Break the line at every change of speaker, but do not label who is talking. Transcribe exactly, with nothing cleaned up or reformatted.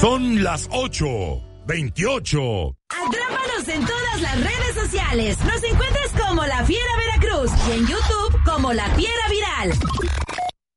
Son las ocho veintiocho.
Atrápanos en todas las redes sociales. Nos encuentras como La Fiera Veracruz y en YouTube como La Fiera Viral.